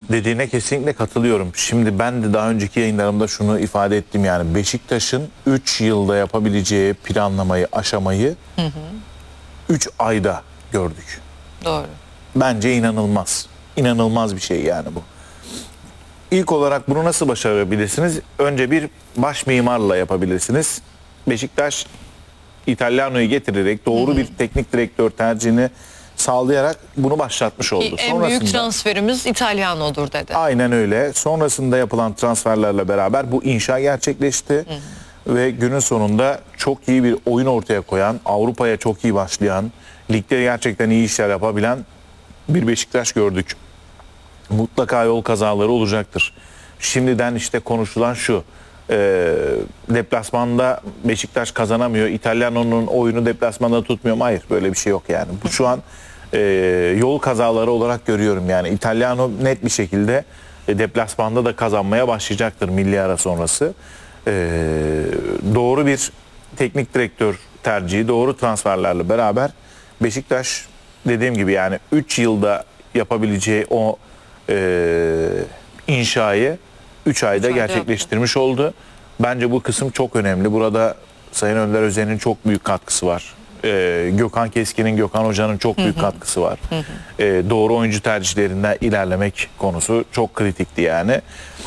Dediğine kesinlikle katılıyorum. Şimdi ben de daha önceki yayınlarımda şunu ifade ettim, yani Beşiktaş'ın 3 yılda yapabileceği planlamayı, aşamayı 3 ayda gördük. Doğru. Bence inanılmaz. İnanılmaz bir şey yani bu. İlk olarak bunu nasıl başarabilirsiniz? Önce bir baş mimarla yapabilirsiniz. Beşiktaş İtalyano'yu getirerek doğru bir teknik direktör tercihini sağlayarak bunu başlatmış oldu. En büyük transferimiz İtalyano'dur dedi. Aynen öyle. Sonrasında yapılan transferlerle beraber bu inşa gerçekleşti. Ve günün sonunda çok iyi bir oyun ortaya koyan, Avrupa'ya çok iyi başlayan, ligde gerçekten iyi işler yapabilen bir Beşiktaş gördük. Mutlaka yol kazaları olacaktır. Şimdiden işte konuşulan şu: deplasmanda Beşiktaş kazanamıyor, İtalyano'nun oyunu deplasmanda tutmuyor mu? Hayır, böyle bir şey yok yani. Bu şu an yol kazaları olarak görüyorum yani. İtalyano net bir şekilde deplasmanda da kazanmaya başlayacaktır milli ara sonrası. Doğru bir teknik direktör tercihi, doğru transferlerle beraber Beşiktaş, dediğim gibi yani 3 yılda yapabileceği o inşayı 3 ayda gerçekleştirmiş oldu. Bence bu kısım çok önemli. Burada Sayın Önder Özen'in çok büyük katkısı var. Gökhan Keskin'in, Gökhan Hoca'nın çok büyük katkısı var. Doğru oyuncu tercihlerinden ilerlemek konusu çok kritikti yani.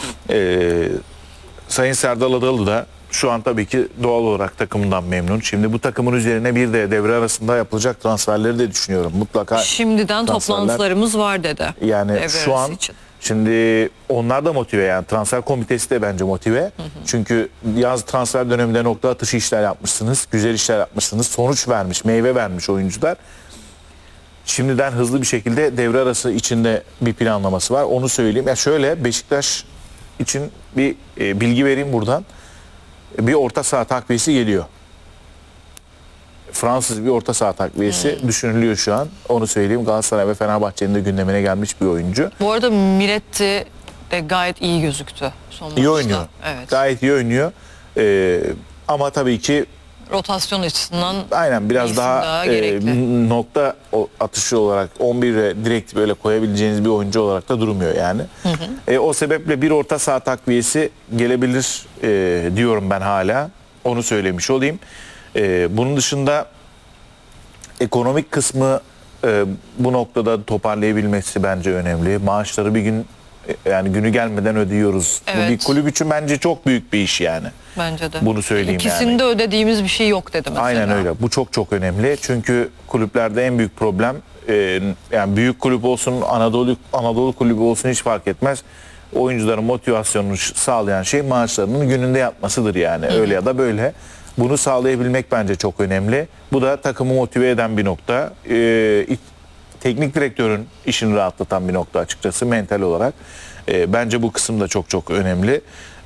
Sayın Serdal Adalı da şu an tabii ki doğal olarak takımından memnun. Şimdi bu takımın üzerine bir de devre arasında yapılacak transferleri de düşünüyorum. Mutlaka şimdiden toplantılarımız var dedi. Yani devre şu an için. Şimdi onlar da motive, yani transfer komitesi de bence motive. Çünkü yaz transfer döneminde nokta atışı işler yapmışsınız. Güzel işler yapmışsınız. Sonuç vermiş, meyve vermiş oyuncular. Şimdiden hızlı bir şekilde devre arası içinde bir planlaması var. Onu söyleyeyim. Ya şöyle, Beşiktaş için bir bilgi vereyim buradan. Bir orta saha takviyesi geliyor. Fransız bir orta saha takviyesi düşünülüyor şu an. Onu söyleyeyim. Galatasaray ve Fenerbahçe'nin de gündemine gelmiş bir oyuncu. Bu arada Miretti de gayet iyi gözüktü son maçta. İyi oynuyor. Evet. Gayet iyi oynuyor. Ama tabii ki rotasyon açısından aynen biraz daha nokta atışı olarak 11'e direkt böyle koyabileceğiniz bir oyuncu olarak da durmuyor yani. O sebeple bir orta saha takviyesi gelebilir diyorum ben hala. Onu söylemiş olayım. Bunun dışında ekonomik kısmı bu noktada toparlayabilmesi bence önemli. Maaşları bir gün, yani günü gelmeden ödüyoruz. Evet. Bu bir kulüp için bence çok büyük bir iş yani. Bence de. Bunu söyleyeyim yani. İkisinde ödediğimiz bir şey yok dedi mesela. Aynen öyle. Bu çok çok önemli. Çünkü kulüplerde en büyük problem, yani büyük kulüp olsun, Anadolu kulübü olsun hiç fark etmez. Oyuncuların motivasyonunu sağlayan şey maaşlarının gününde yatmasıdır yani. Öyle ya da böyle. Bunu sağlayabilmek bence çok önemli. Bu da takımı motive eden bir nokta. Teknik direktörün işini rahatlatan bir nokta açıkçası mental olarak. Bence bu kısım da çok çok önemli.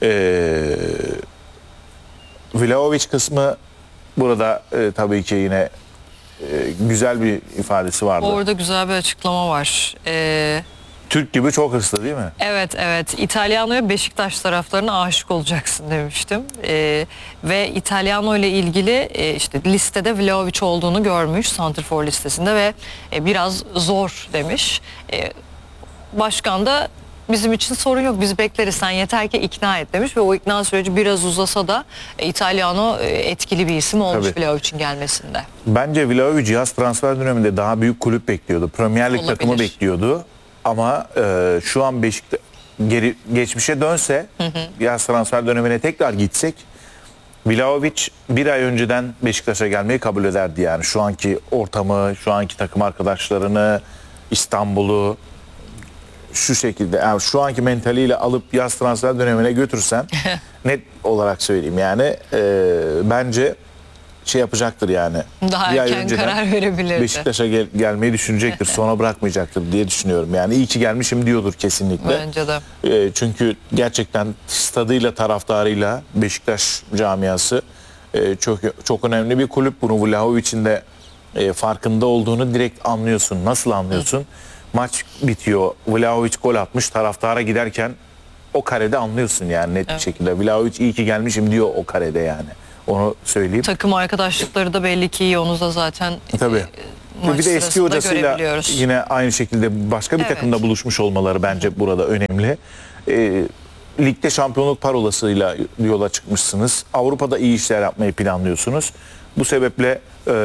Vlahovic kısmı burada tabii ki yine güzel bir ifadesi vardı. Orada güzel bir açıklama var. Türk gibi çok hırslı değil mi? Evet, evet. İtalyano'ya Beşiktaş taraftarına aşık olacaksın demiştim. Ve İtalyano ile ilgili işte listede Vlahovic olduğunu görmüş, santrfor listesinde ve biraz zor demiş. Başkan da bizim için sorun yok, biz bekleriz, sen yeter ki ikna et demiş ve o ikna süreci biraz uzasa da İtalyano etkili bir isim olmuş Vlahovic'in gelmesinde. Bence Vlahovic yaz transfer döneminde daha büyük kulüp bekliyordu. Premier Lig takımı bekliyordu. Ama şu an Beşiktaş geçmişe dönse, yaz transfer dönemine tekrar gitsek, Vlahovic bir ay önceden Beşiktaş'a gelmeyi kabul ederdi yani. Şu anki ortamı, şu anki takım arkadaşlarını, İstanbul'u şu şekilde, yani şu anki mentaliyle alıp yaz transfer dönemine götürsen net olarak söyleyeyim yani, bence şey yapacaktır yani. Daha erken karar verebilirdi. Beşiktaş'a gelmeyi düşünecektir. Sona bırakmayacaktır diye düşünüyorum. Yani iyi ki gelmişim diyordur kesinlikle. Bence de. Çünkü gerçekten stadıyla, taraftarıyla Beşiktaş camiası çok önemli bir kulüp. Bunu Vlahovic'in de farkında olduğunu direkt anlıyorsun. Nasıl anlıyorsun? Maç bitiyor. Vlahovic gol atmış. Taraftara giderken o karede anlıyorsun yani net bir şekilde. Vlahovic iyi ki gelmişim diyor o karede yani. Onu söyleyeyim. Takım arkadaşlıkları da belli ki iyi. Onu da zaten maç Bir de eski sırasında hocasıyla görebiliyoruz. yine aynı şekilde başka bir Evet. takımda buluşmuş olmaları bence burada önemli. Ligde şampiyonluk parolasıyla yola çıkmışsınız. Avrupa'da iyi işler yapmayı planlıyorsunuz. Bu sebeple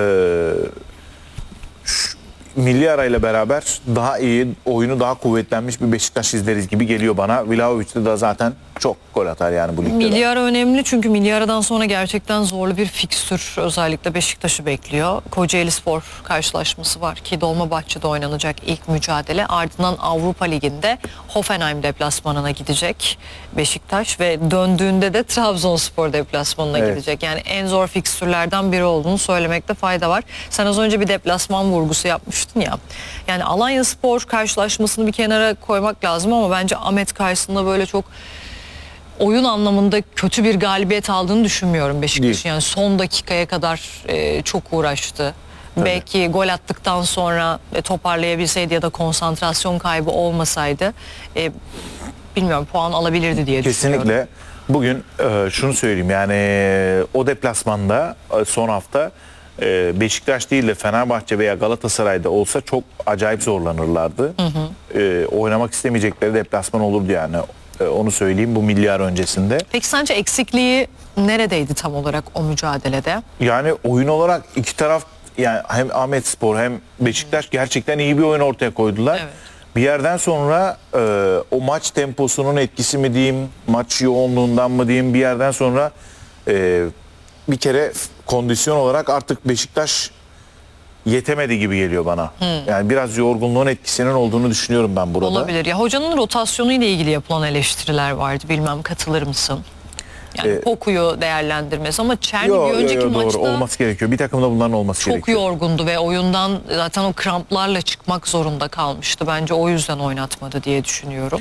milli arayla beraber daha iyi, oyunu daha kuvvetlenmiş bir Beşiktaş izleriz gibi geliyor bana. Vlahovic de zaten çok gol atar yani bu ligde. Milli ara önemli çünkü milli aradan sonra gerçekten zorlu bir fikstür özellikle Beşiktaş'ı bekliyor. Kocaelispor karşılaşması var ki Dolmabahçe'de oynanacak ilk mücadele. Ardından Avrupa Ligi'nde Hoffenheim deplasmanına gidecek Beşiktaş ve döndüğünde de Trabzonspor deplasmanına Evet. gidecek. Yani en zor fikstürlerden biri olduğunu söylemekte fayda var. Sen az önce bir deplasman vurgusu yapmıştın ya. Yani Alanyaspor karşılaşmasını bir kenara koymak lazım ama bence Ahmet karşısında böyle çok oyun anlamında kötü bir galibiyet aldığını düşünmüyorum Beşiktaş'ın. Değil. Yani son dakikaya kadar çok uğraştı. Tabii. Belki gol attıktan sonra toparlayabilseydi ya da konsantrasyon kaybı olmasaydı bilmiyorum puan alabilirdi diye düşünüyorum. Kesinlikle. Bugün şunu söyleyeyim yani o deplasmanda son hafta Beşiktaş değil de Fenerbahçe veya Galatasaray'da olsa çok acayip zorlanırlardı. Oynamak istemeyecekleri deplasman olurdu yani. Onu söyleyeyim bu milyar öncesinde. Peki sence eksikliği neredeydi tam olarak o mücadelede? Yani oyun olarak iki taraf yani hem Ahmetspor hem Beşiktaş gerçekten iyi bir oyun ortaya koydular. Evet. Bir yerden sonra o maç temposunun etkisi mi diyeyim, maç yoğunluğundan mı diyeyim bir yerden sonra bir kere kondisyon olarak artık Beşiktaş yetemedi gibi geliyor bana. Yani biraz yorgunluğun etkisinin olduğunu düşünüyorum ben burada. Olabilir. Ya hocanın rotasyonu ile ilgili yapılan eleştiriler vardı. Bilmem katılır mısın? Yani Poku'yu değerlendirmesi ama Çerni bir önceki doğru maçta olması gerekiyor. Bir takımda bunların olması çok gerekiyor. yorgundu ve oyundan zaten o kramplarla çıkmak zorunda kalmıştı. Bence o yüzden oynatmadı diye düşünüyorum.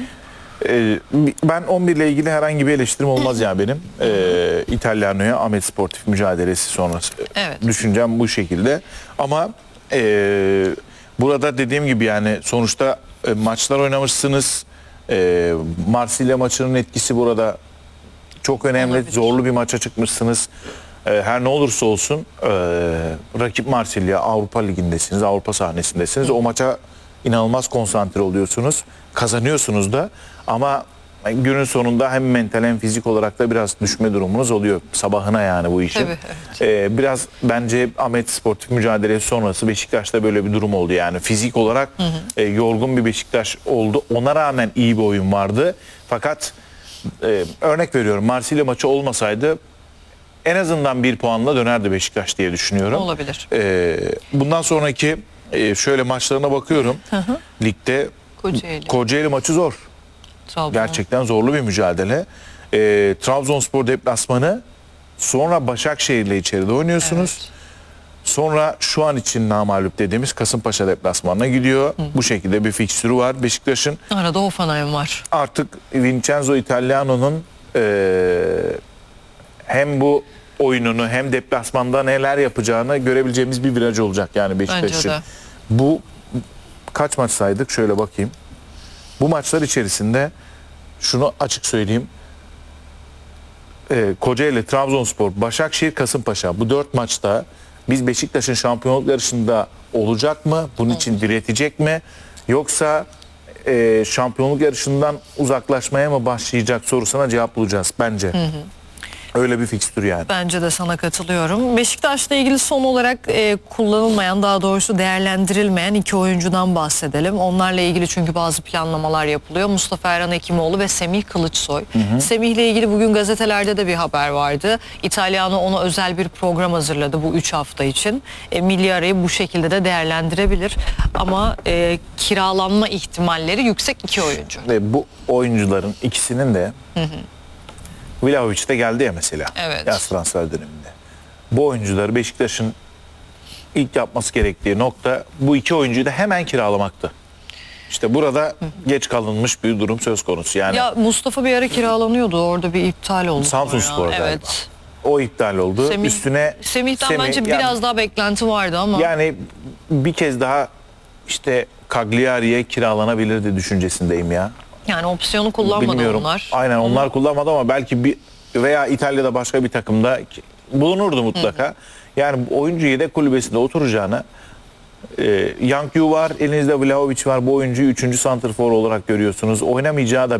Ben 11 ile ilgili herhangi bir eleştirim olmaz ya benim. İtalyano'ya Ahmet Sportif mücadelesi sonrası Evet. düşüncem bu şekilde. Ama burada dediğim gibi yani sonuçta maçlar oynamışsınız. Marsilya maçının etkisi burada çok önemli. Olabilir. Zorlu bir maça çıkmışsınız. Her ne olursa olsun rakip Marsilya, Avrupa Ligi'ndesiniz, Avrupa sahnesindesiniz. O maça inanılmaz konsantre oluyorsunuz. Kazanıyorsunuz da ama günün sonunda hem mental hem fizik olarak da biraz düşme durumunuz oluyor. Sabahına yani bu işin. Tabii, evet. Biraz bence Ahmet Sportif mücadelesi sonrası Beşiktaş'ta böyle bir durum oldu. Yani fizik olarak yorgun bir Beşiktaş oldu. Ona rağmen iyi bir oyun vardı. Fakat örnek veriyorum Marsilya maçı olmasaydı en azından bir puanla dönerdi Beşiktaş diye düşünüyorum. Olabilir. Bundan sonraki şöyle maçlarına bakıyorum. Ligde Kocaeli maçı zor. Trabzon. Gerçekten zorlu bir mücadele. Trabzonspor deplasmanı, sonra Başakşehir'le içeride oynuyorsunuz. Evet. Sonra şu an için namağlup dediğimiz Kasımpaşa deplasmanına gidiyor. Bu şekilde bir fikstürü var Beşiktaş'ın. Arada Hoffenheim var. Artık Vincenzo Italiano'nun hem bu oyununu hem deplasmanda neler yapacağını görebileceğimiz bir viraj olacak yani Beşiktaş'ın. Bence de. Bu kaç maç saydık? Şöyle bakayım. Bu maçlar içerisinde şunu açık söyleyeyim. Kocaeli, Trabzonspor, Başakşehir, Kasımpaşa bu 4 maçta biz Beşiktaş'ın şampiyonluk yarışında olacak mı? Bunun için diretecek mi? Yoksa şampiyonluk yarışından uzaklaşmaya mı başlayacak sorusuna cevap bulacağız bence. Öyle bir fikstür yani. Bence de sana katılıyorum. Beşiktaş'la ilgili son olarak kullanılmayan, daha doğrusu değerlendirilmeyen iki oyuncudan bahsedelim. Onlarla ilgili çünkü bazı planlamalar yapılıyor. Mustafa Erhan Hekimoğlu ve Semih Kılıçsoy. Semih'le ilgili bugün gazetelerde de bir haber vardı. İtalyano ona özel bir program hazırladı bu 3 hafta için. Milli arayı bu şekilde de değerlendirebilir. Ama kiralanma ihtimalleri yüksek iki oyuncu. Bu oyuncuların ikisinin de Vlahovic de geldi ya mesela. Evet. Yaz transfer döneminde. Bu oyuncuları Beşiktaş'ın ilk yapması gerektiği nokta bu iki oyuncuyu da hemen kiralamaktı. İşte burada geç kalınmış bir durum söz konusu. Yani Ya Mustafa bir ara kiralanıyordu. Orada bir iptal oldu. Samsunspor sonra. galiba. Evet. O iptal oldu. Semih'ten Semih, bence yani- biraz daha beklenti vardı ama. Yani bir kez daha işte Cagliari'ye kiralanabilirdi düşüncesindeyim ya. Yani opsiyonu kullanmadı Bilmiyorum. onlar. Aynen onlar kullanmadı ama belki bir veya İtalya'da başka bir takımda bulunurdu mutlaka. Yani oyuncu yedek kulübesinde oturacağına Young Yu var, elinizde Vlahovic var. Bu oyuncuyu 3. santrfor olarak görüyorsunuz. Oynamayacağı da